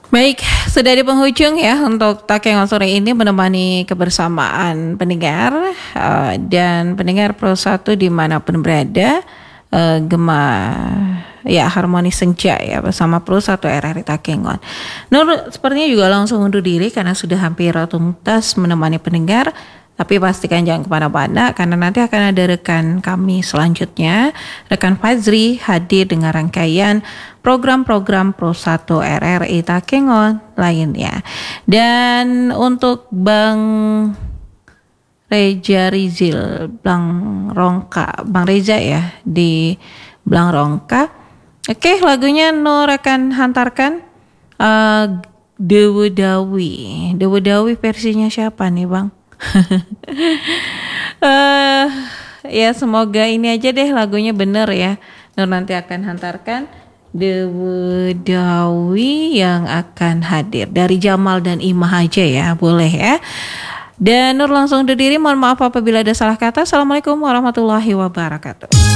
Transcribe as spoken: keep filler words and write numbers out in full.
Baik, sudah di penghujung ya untuk Takengon sore ini menemani kebersamaan pendengar uh, dan pendengar Pro satu dimanapun berada, uh, Gema ya Harmoni Senja ya bersama Pro satu R R I Takengon. Nur sepertinya juga langsung undur diri karena sudah hampir tuntas menemani pendengar. Tapi pastikan jangan kemana-mana karena nanti akan ada rekan kami selanjutnya, rekan Fazri hadir dengan rangkaian program-program Pro satu R R I Takengon lainnya. Dan untuk Bang Reza Rizil, Bang Rongka, Bang Reza ya di Blang Rongka. Oke, lagunya Nur akan hantarkan uh, Dewa Dawi. Dewa Dawi versinya siapa nih Bang? uh, ya semoga ini aja deh lagunya bener ya. Nur nanti akan hantarkan Dewa Dawi yang akan hadir dari Jamal dan Imah aja ya, boleh ya. Dan Nur langsung undur diri, mohon maaf apabila ada salah kata. Assalamualaikum warahmatullahi wabarakatuh.